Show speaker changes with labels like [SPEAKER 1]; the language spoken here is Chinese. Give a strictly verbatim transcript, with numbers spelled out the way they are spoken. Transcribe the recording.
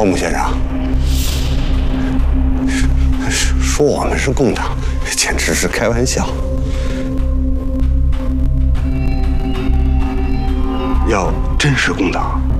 [SPEAKER 1] 头目先生，说我们是共党，简直是开玩笑。
[SPEAKER 2] 要真是共党，